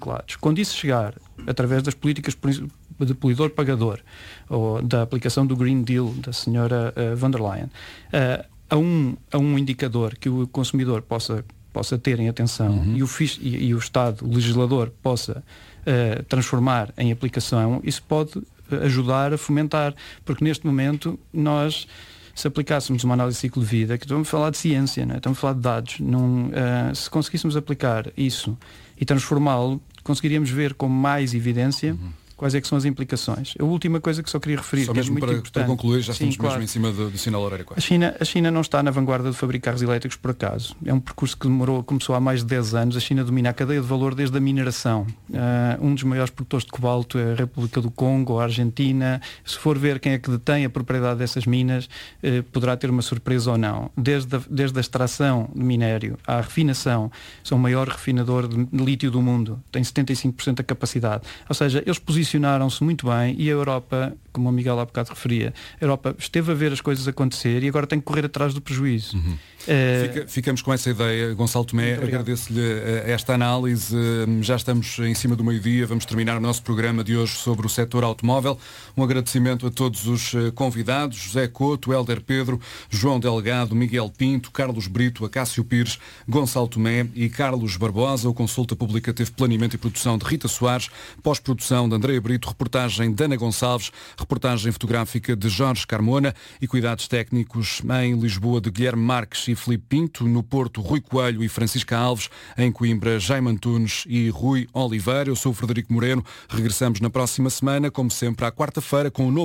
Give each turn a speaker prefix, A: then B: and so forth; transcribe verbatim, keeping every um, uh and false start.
A: claros. Quando isso chegar, através das políticas de poluidor-pagador, ou da aplicação do Green Deal da senhora uh, von der Leyen, uh, a, um, a um indicador que o consumidor possa, possa ter em atenção uhum. e, o, e, e o Estado, o legislador, possa uh, transformar em aplicação, isso pode ajudar a fomentar, porque neste momento nós, se aplicássemos uma análise de ciclo de vida, que estamos a falar de ciência, não é? Estamos a falar de dados, num, uh, se conseguíssemos aplicar isso e transformá-lo, conseguiríamos ver com mais evidência uhum. quais é que são as implicações. A última coisa que só queria referir,
B: só
A: que
B: mesmo
A: é muito
B: para,
A: importante.
B: para concluir, já
A: Sim,
B: estamos
A: claro.
B: mesmo em cima do, do sinal horário quase.
A: A China, a China não está na vanguarda de fabricar carros elétricos por acaso. É um percurso que demorou, começou há mais de dez anos. A China domina a cadeia de valor desde a mineração. Uh, um dos maiores produtores de cobalto é a República do Congo, a Argentina. Se for ver quem é que detém a propriedade dessas minas, uh, poderá ter uma surpresa ou não. Desde a, desde a extração de minério à refinação, são o maior refinador de lítio do mundo. Tem setenta e cinco por cento da capacidade. Ou seja, eles posicionaram-se muito bem e a Europa, como o Miguel há bocado referia, a Europa esteve a ver as coisas acontecer e agora tem que correr atrás do prejuízo.
B: Uhum.
A: Uh,
B: Fica, ficamos com essa ideia. Gonçalo Tomé, agradeço-lhe esta análise. Já estamos em cima do meio-dia, vamos terminar o nosso programa de hoje sobre o setor automóvel. Um agradecimento a todos os convidados, José Couto, Hélder Pedro, João Delgado, Miguel Pinto, Carlos Brito, Acácio Pires, Gonçalo Tomé e Carlos Barbosa. O Consulta Pública teve planeamento e produção de Rita Soares, pós-produção de Andréia Brito, reportagem de Ana Gonçalves, reportagem fotográfica de Jorge Carmona e cuidados técnicos em Lisboa de Guilherme Marques e Filipe Pinto, no Porto Rui Coelho e Francisca Alves, em Coimbra Jaime Antunes e Rui Oliveira. Eu sou o Frederico Moreno, regressamos na próxima semana, como sempre à quarta-feira, com o novo